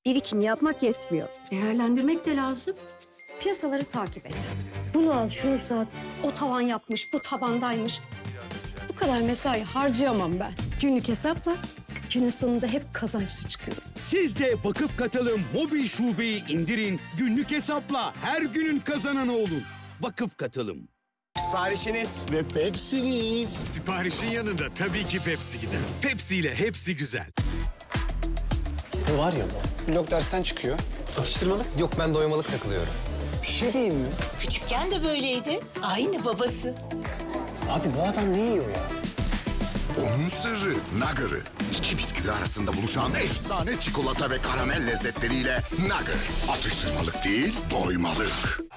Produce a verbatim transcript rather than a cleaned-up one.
birikim yapmak yetmiyor. Değerlendirmek de lazım. Piyasaları takip et. Bunu al, şunu sat. O tavan yapmış, bu tabandaymış. Bu kadar mesai harcayamam ben. Günlük hesapla günün sonunda hep kazançlı çıkıyorum. Siz de Vakıf Katılım mobil şubeyi indirin, günlük hesapla her günün kazananı olun. Vakıf Katılım. Siparişiniz. Ve Pepsi'niz. Siparişin yanında tabii ki Pepsi gider. Pepsi ile hepsi güzel. Bu var ya bu. Blok dersten çıkıyor. Atıştırmalık. Yok, ben doymalık takılıyorum. Bir şey diyeyim mi? Küçükken de böyleydi. Aynı babası. Abi bu adam ne yiyor ya? Onun sırrı Nugger'ı. İki bisküvi arasında buluşan efsane çikolata ve karamel lezzetleriyle Nugger. Atıştırmalık değil, doymalık.